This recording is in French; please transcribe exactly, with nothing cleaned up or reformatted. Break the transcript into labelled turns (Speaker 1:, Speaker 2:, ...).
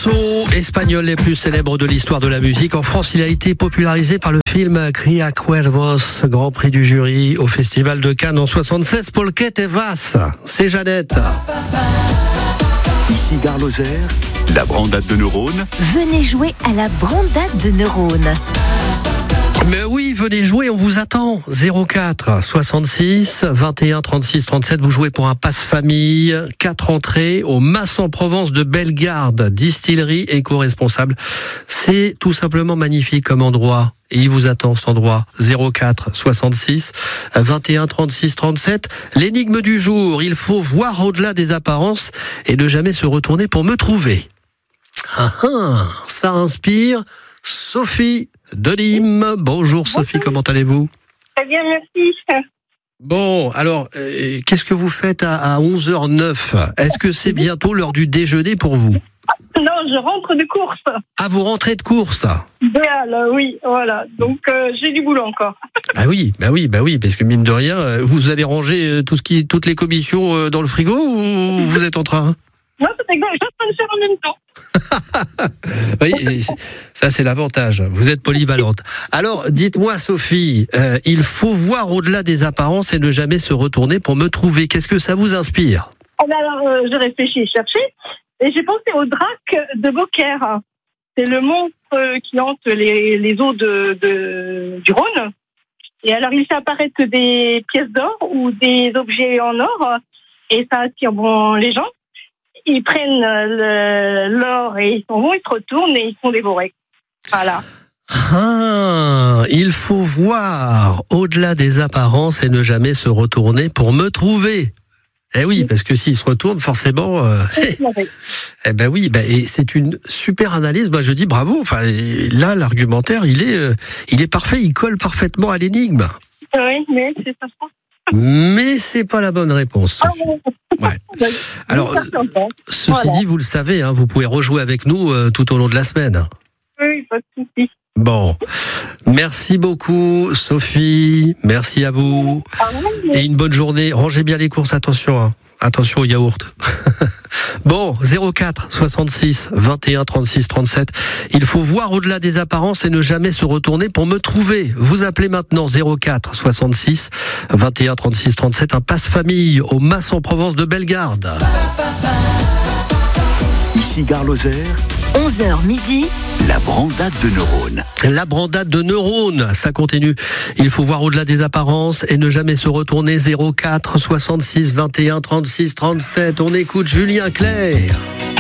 Speaker 1: chansons espagnoles les plus célèbres de l'histoire de la musique. En France, il a été popularisé par le film Cria Cuervos, Grand Prix du jury au Festival de Cannes en soixante-seize. ¿Por qué te vas? C'est Jeannette.
Speaker 2: Ici Gare Lozère, la brandade de neurones.
Speaker 3: Venez jouer à la brandade de neurones.
Speaker 1: Mais oui, venez jouer, on vous attend. zéro quatre soixante-six vingt et un trente-six trente-sept, vous jouez pour un passe-famille, quatre entrées au Mas en Provence de Bellegarde, distillerie éco-responsable. C'est tout simplement magnifique comme endroit. Et il vous attend cet endroit. zéro quatre soixante-six vingt et un trente-six trente-sept. L'énigme du jour, il faut voir au-delà des apparences et ne jamais se retourner pour me trouver. Ah ah, ça inspire Sophie de Nîmes. Bonjour Sophie, comment allez-vous?
Speaker 4: Très bien, merci.
Speaker 1: Bon, alors, euh, qu'est-ce que vous faites à, à onze heures neuf? Est-ce que c'est bientôt l'heure du déjeuner pour vous?
Speaker 4: Non, je rentre de course.
Speaker 1: Ah, vous rentrez de course?
Speaker 4: Idéal, oui, voilà. Donc, euh, j'ai du boulot encore.
Speaker 1: Ah oui, bah oui, bah oui, parce que mine de rien, vous avez rangé tout ce qui, toutes les commissions dans le frigo ou vous êtes en train?
Speaker 4: Moi, c'est exact, je suis en train de faire en même temps.
Speaker 1: Oui, ça c'est l'avantage. Vous êtes polyvalente. Alors, dites-moi, Sophie, euh, il faut voir au-delà des apparences et ne jamais se retourner pour me trouver. Qu'est-ce que ça vous inspire?
Speaker 4: Alors, euh, je réfléchis, chercher, et j'ai pensé au drac de Beaucaire. C'est le monstre qui hante les, les eaux de, de, du Rhône. Et alors, il fait apparaître des pièces d'or ou des objets en or, et ça attire bon les gens. Ils prennent le, l'or et ils s'en vont, ils se retournent et ils sont dévorés. Voilà.
Speaker 1: Ah, il faut voir au-delà des apparences et ne jamais se retourner pour me trouver. Eh oui, parce que s'ils se retournent, forcément... Euh, eh ben oui, ben, et c'est une super analyse. Moi, je dis bravo. Enfin, là, l'argumentaire, il est, euh, il est parfait. Il colle parfaitement à l'énigme.
Speaker 4: Oui, mais c'est pas ça.
Speaker 1: Mais c'est pas la bonne réponse. Ouais. Alors, ceci voilà. dit, vous le savez, hein, vous pouvez rejouer avec nous euh, tout au long de la semaine.
Speaker 4: Oui, pas de souci.
Speaker 1: Bon, merci beaucoup, Sophie. Merci à vous. Et une bonne journée. Rangez bien les courses, attention, hein. Attention au yaourt. Bon, zéro quatre soixante-six vingt et un trente-six trente-sept. Il faut voir au-delà des apparences et ne jamais se retourner pour me trouver. Vous appelez maintenant zéro quatre soixante-six vingt et un trente-six trente-sept, un passe-famille au Mas en Provence de Bellegarde.
Speaker 2: Ici Gare Lozère,
Speaker 3: onze heures midi,
Speaker 2: la brandade de neurones.
Speaker 1: La brandade de neurones, ça continue. Il faut voir au-delà des apparences et ne jamais se retourner. Zéro quatre soixante-six vingt et un trente-six trente-sept. On écoute Julien Clerc.